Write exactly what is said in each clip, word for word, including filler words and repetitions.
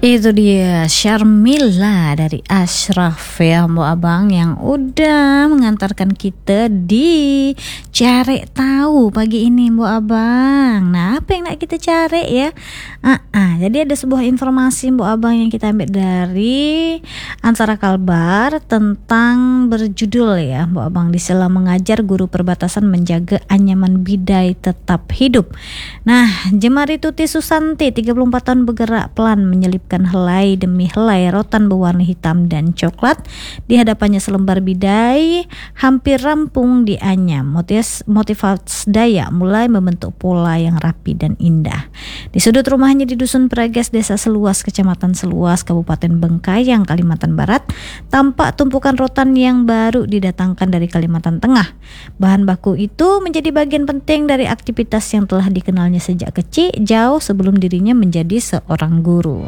Itu dia Syarmila dari Ashraf ya Mbok Abang, yang udah mengantarkan kita di cari tahu pagi ini Mbok Abang. Nah, apa yang nak kita cari ya? Ah, ah, jadi ada sebuah informasi Mbok Abang yang kita ambil dari Antara Kalbar tentang berjudul ya Mbok Abang, di sela mengajar guru perbatasan menjaga anyaman bidai tetap hidup. Nah, Jemari Tuti Susanti tiga puluh empat tahun bergerak pelan menyelipkan helai demi helai rotan berwarna hitam dan coklat di hadapannya selembar bidai hampir rampung dianyam. Motivasi Dayak mulai membentuk pola yang rapi dan indah. Di sudut rumahnya di Dusun Pragas, Desa Seluas, Kecamatan Seluas, Kabupaten Bengkayang, Kalimantan Barat, tampak tumpukan rotan yang baru didatangkan dari Kalimantan Tengah. Bahan baku itu menjadi bagian penting dari aktivitas yang telah dikenalnya sejak kecil, jauh sebelum dirinya menjadi seorang guru.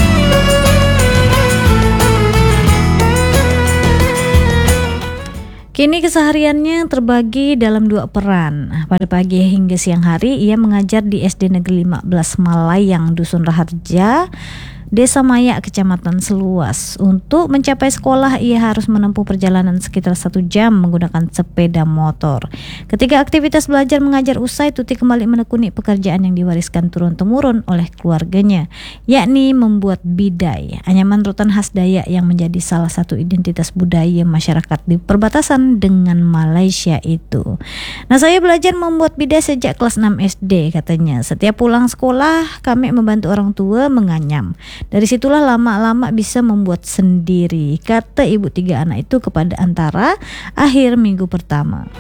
Kini kesehariannya terbagi dalam dua peran. Pada pagi hingga siang hari ia mengajar di S D Negeri lima belas Malayang, Dusun Raharja, Desa Mayak, Kecamatan Seluas. Untuk mencapai sekolah ia harus menempuh perjalanan sekitar satu jam menggunakan sepeda motor. Ketika aktivitas belajar mengajar usai, Tuti kembali menekuni pekerjaan yang diwariskan turun-temurun oleh keluarganya, yakni membuat bidai, anyaman rotan khas Dayak yang menjadi salah satu identitas budaya masyarakat di perbatasan dengan Malaysia itu. Nah, saya belajar membuat bidai sejak kelas enam S D katanya. Setiap pulang sekolah kami membantu orang tua menganyam. Dari situlah lama-lama bisa membuat sendiri, kata ibu tiga anak itu kepada Antara akhir minggu pertama.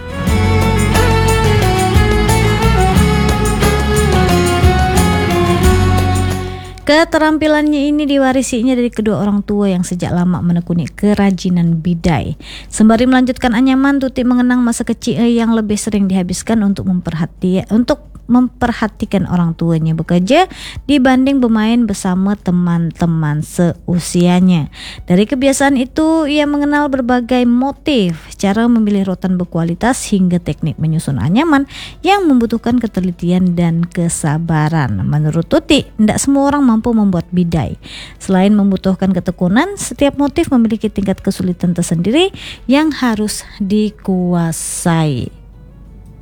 Keterampilannya ini diwarisinya dari kedua orang tua yang sejak lama menekuni kerajinan bidai. Sembari melanjutkan anyaman, Tuti mengenang masa kecil yang lebih sering dihabiskan untuk memperhati untuk memperhatikan orang tuanya bekerja dibanding bermain bersama teman-teman seusianya. Dari kebiasaan itu ia mengenal berbagai motif, cara memilih rotan berkualitas hingga teknik menyusun anyaman yang membutuhkan ketelitian dan kesabaran. Menurut Tuti, tidak semua orang mampu membuat bidai. Selain membutuhkan ketekunan, setiap motif memiliki tingkat kesulitan tersendiri yang harus dikuasai.